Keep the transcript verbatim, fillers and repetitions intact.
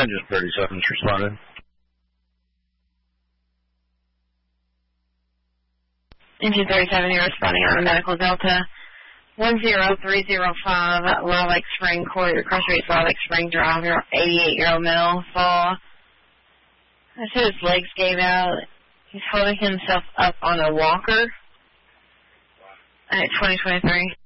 Engine thirty-seven's responded. Engine thirty-seven, you're responding on the Medical Delta. one zero three zero five, Law Lake Spring Court, your cross rates Law Lake Spring Drive, your eighty-eight-year-old male, fall. I said his legs gave out. He's holding himself up on a walker at twenty twenty-three.